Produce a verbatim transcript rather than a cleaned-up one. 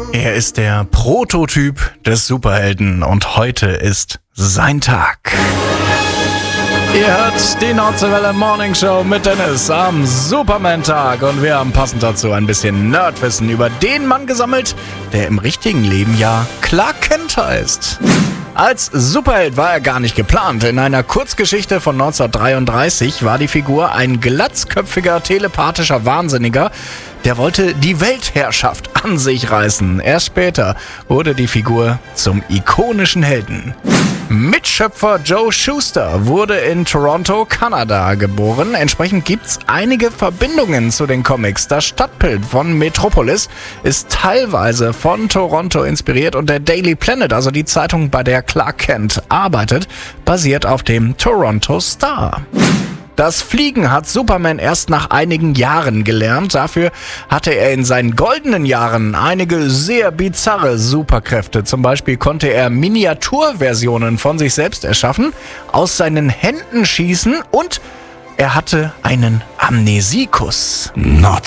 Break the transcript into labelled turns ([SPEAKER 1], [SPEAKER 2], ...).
[SPEAKER 1] Er ist der Prototyp des Superhelden und heute ist sein Tag. Ihr hört die Nordseewelle Morning Show mit Dennis am Superman-Tag und wir haben passend dazu ein bisschen Nerdwissen über den Mann gesammelt, der im richtigen Leben ja Clark Kent heißt. Als Superheld war er gar nicht geplant. In einer Kurzgeschichte von neunzehnhundertdreiunddreißig war die Figur ein glatzköpfiger, telepathischer Wahnsinniger, der wollte die Weltherrschaft an sich reißen. Erst später wurde die Figur zum ikonischen Helden. Mitschöpfer Joe Shuster wurde in Toronto, Kanada geboren. Entsprechend gibt's einige Verbindungen zu den Comics. Das Stadtbild von Metropolis ist teilweise von Toronto inspiriert und der Daily Planet, also die Zeitung, bei der Clark Kent arbeitet, basiert auf dem Toronto Star. Das Fliegen hat Superman erst nach einigen Jahren gelernt. Dafür hatte er in seinen goldenen Jahren einige sehr bizarre Superkräfte. Zum Beispiel konnte er Miniaturversionen von sich selbst erschaffen, aus seinen Händen schießen und er hatte einen Amnesikus.
[SPEAKER 2] Not